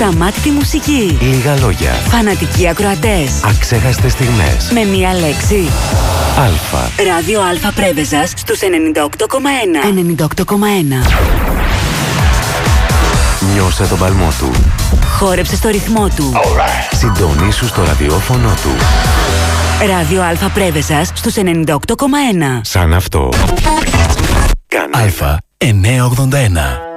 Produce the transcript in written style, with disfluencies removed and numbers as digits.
Ασταμάτητη μουσική. Λίγα λόγια. Φανατικοί ακροατές. Αξέχαστες στιγμές. Με μία λέξη. Αλφα. Ράδιο Αλφα Πρέβεζας στους 98,1. 98,1. Νιώσε τον παλμό του. Χόρεψε στο ρυθμό του. Συντονίσου στο ραδιόφωνο του. Ράδιο Αλφα Πρέβεζας στους 98,1. Σαν αυτό. Αλφα 981.